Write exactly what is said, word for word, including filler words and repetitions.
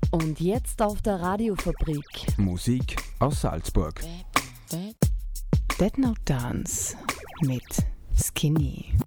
Und jetzt auf der Radiofabrik. Musik aus Salzburg. Dead Note Dance mit Skinny.